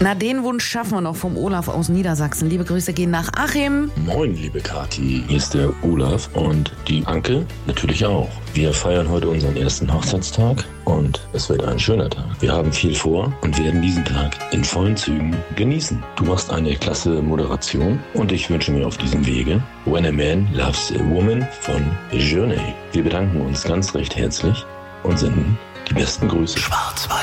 Na, den Wunsch schaffen wir noch vom Olaf aus Niedersachsen. Liebe Grüße gehen nach Achim. Moin, liebe Kathi, hier ist der Olaf und die Anke natürlich auch. Wir feiern heute unseren ersten Hochzeitstag und es wird ein schöner Tag. Wir haben viel vor und werden diesen Tag in vollen Zügen genießen. Du machst eine klasse Moderation und ich wünsche mir auf diesem Wege When a Man Loves a Woman von Journey. Wir bedanken uns ganz recht herzlich und senden die besten Grüße. Schwarz-Weiß.